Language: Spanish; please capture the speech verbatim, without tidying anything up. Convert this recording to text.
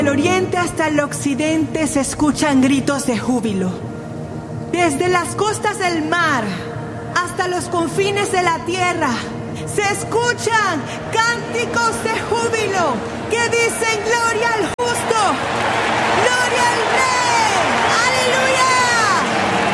Del oriente hasta el occidente se escuchan gritos de júbilo. Desde las costas del mar hasta los confines de la tierra se escuchan cánticos de júbilo que dicen gloria al